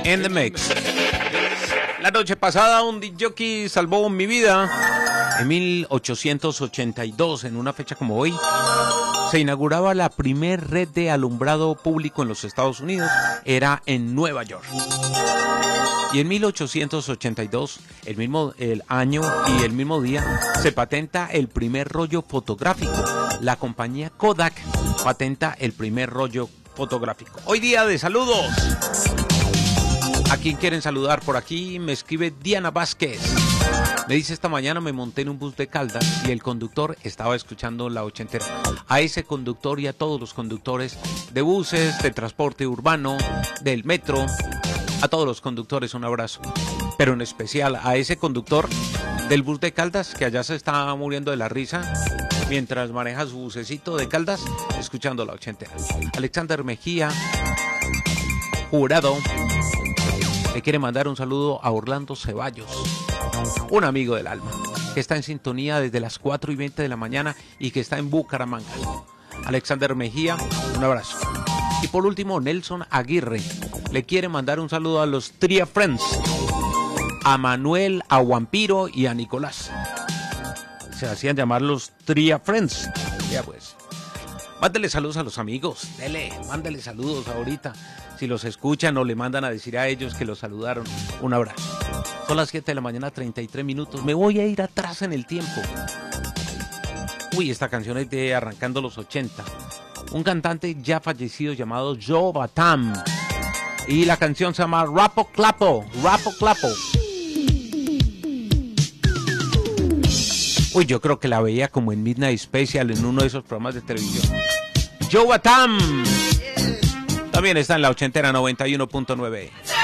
in the mix. La noche pasada un disc-jockey salvó mi vida. En 1882, en una fecha como hoy, se inauguraba la primer red de alumbrado público en los Estados Unidos. Era en Nueva York. Y en 1882, el año y el mismo día, se patenta el primer rollo fotográfico. La compañía Kodak patenta el primer rollo fotográfico. Hoy día de saludos. ¿A quién quieren saludar? Por aquí me escribe Diana Vázquez. Me dice: esta mañana me monté en un bus de Caldas y el conductor estaba escuchando la ochentera. A ese conductor y a todos los conductores de buses, de transporte urbano, del metro, a todos los conductores un abrazo. Pero en especial a ese conductor del bus de Caldas, que allá se está muriendo de la risa mientras maneja su bucecito de Caldas, escuchando la ochentera. Alexander Mejía Jurado le quiere mandar un saludo a Orlando Ceballos, un amigo del alma, que está en sintonía desde las 4:20 de la mañana y que está en Bucaramanga. Alexander Mejía, un abrazo. Y por último, Nelson Aguirre le quiere mandar un saludo a los Tria Friends, a Manuel, a Vampiro y a Nicolás. Se hacían llamar los Tria Friends. Ya pues, mándele saludos a los amigos, mándele saludos ahorita. Si los escuchan o le mandan a decir a ellos que los saludaron, un abrazo. Son las 7 de la mañana, 33 minutos. Me voy a ir atrás en el tiempo. Uy, esta canción es de arrancando los 80. Un cantante ya fallecido llamado Joe Batam. Y la canción se llama Rapo Clapo. Rapo Clapo. Uy, yo creo que la veía como en Midnight Special, en uno de esos programas de televisión. Joe Batam. También está en la ochentera 91.9.